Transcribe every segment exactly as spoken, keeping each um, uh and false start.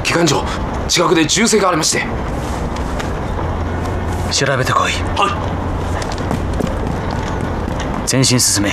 機関長、近くで銃声がありまして。 調べてこい。 はい。 前進進め。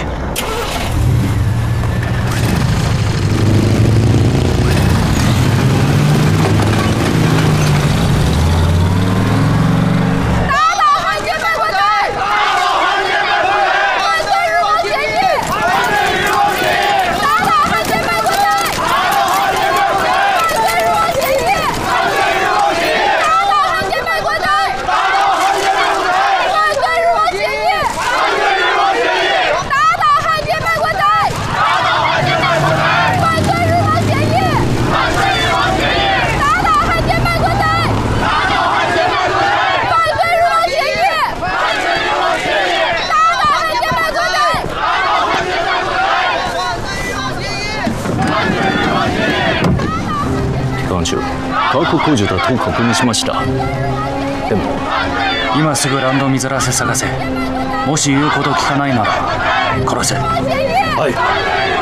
各工事だと確認しました。でも今すぐランドミズラーセ探せ。もし言うこと聞かないなら殺せ。 はい。